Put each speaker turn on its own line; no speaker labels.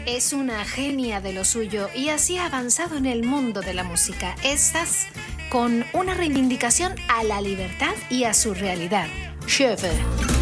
Es una genia de lo suyo y así ha avanzado en el mundo de la música. Estas con una reivindicación a la libertad y a su realidad. Cheve.